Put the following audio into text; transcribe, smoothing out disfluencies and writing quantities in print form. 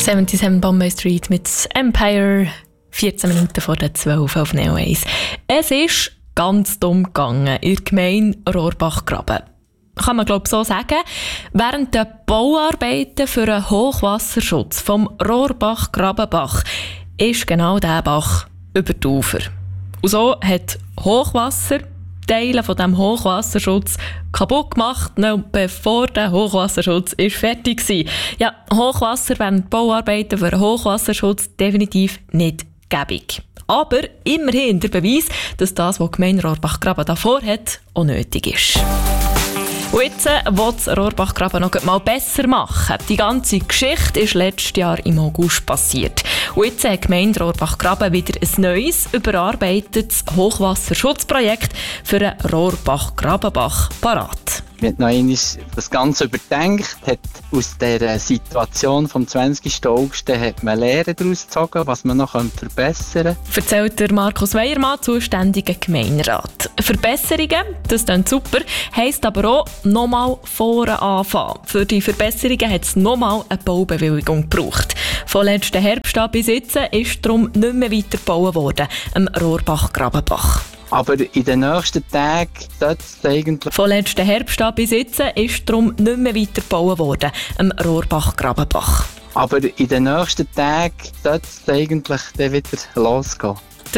77 Bombay Street mit Empire, 14 Minuten vor der 12 auf Neo 1. Es ist ganz dumm gegangen in der Gemeinde Rohrbachgraben. Kann man glaube so sagen. Während der Bauarbeiten für einen Hochwasserschutz vom Rohrbachgrabenbach ist genau dieser Bach über die Ufer. Und so hat Hochwasser Teile von diesem Hochwasserschutz kaputt gemacht, noch bevor der Hochwasserschutz fertig war. Ja, Hochwasser während Bauarbeiten für einen Hochwasserschutz definitiv nicht gäbig. Aber immerhin der Beweis, dass das, was die Gemeinde Rohrbachgraben davor hat, auch nötig ist. Und jetzt will das Rohrbachgraben noch mal besser machen. Die ganze Geschichte ist letztes Jahr im August passiert. Und jetzt hat die Gemeinde Rohrbachgraben wieder ein neues, überarbeitetes Hochwasserschutzprojekt für den Rohrbachgrabenbach parat. Wir haben noch einmal das Ganze überdenkt, hat aus der Situation vom 20. August hat man Lehren daraus gezogen, was man noch verbessern könnte. Erzählt der Markus Weiermann, zuständiger Gemeinderat. Verbesserungen, das klingt super, heisst aber auch nochmal vorne anfangen. Für die Verbesserungen hat es nochmal eine Baubewilligung gebraucht. Von letzten Herbst an bis jetzt ist darum nicht mehr weiter gebaut worden am Rohrbachgrabenbach. Aber in den nächsten Tagen sollte es eigentlich... Von letzten Herbst an bis jetzt ist darum nicht mehr weiter gebaut worden am Rohrbachgrabenbach. Aber in den nächsten Tagen sollte es eigentlich dann wieder losgehen.